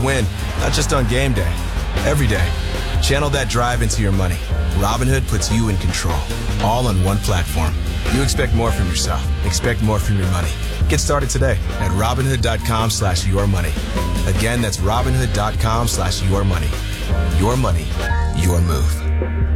win, not just on game day. Every day. Channel that drive into your money. Robinhood puts you in control, all on one platform. You expect more from yourself. Expect more from your money. Get started today at Robinhood.com/yourmoney. Again, that's Robinhood.com/yourmoney. Your money, your move.